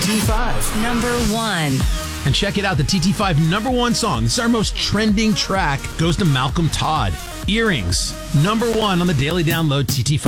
TT5. Number 1. And check it out, the TT5 number 1 song. This is our most trending track. Goes to Malcolm Todd. Earrings, number 1 on the Daily Download TT5.